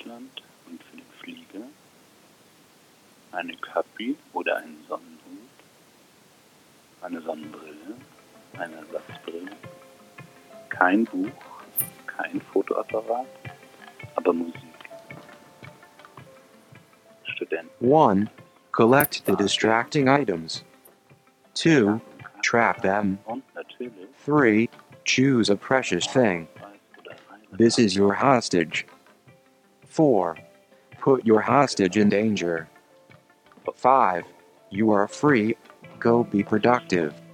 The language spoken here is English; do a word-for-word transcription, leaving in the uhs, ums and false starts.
Deutschland und für die Fliege, eine Käppi oder einen Sonnenhut, eine Sonnenbrille, eine Ersatzbrille, kein Buch, kein Fotoapparat, aber Musik. Studenten. one. Collect the distracting items. two. Trap them. Und natürlich three. Choose a precious thing. This is your hostage. four. Put your hostage in danger. five. You are free. Go be productive.